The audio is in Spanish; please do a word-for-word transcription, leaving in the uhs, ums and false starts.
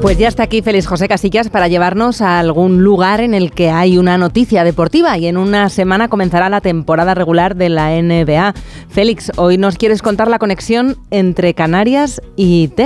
Pues ya está aquí Félix José Casillas para llevarnos a algún lugar en el que hay una noticia deportiva y en una semana comenzará la temporada regular de la N B A. Félix, hoy nos quieres contar la conexión entre Canarias y Texas.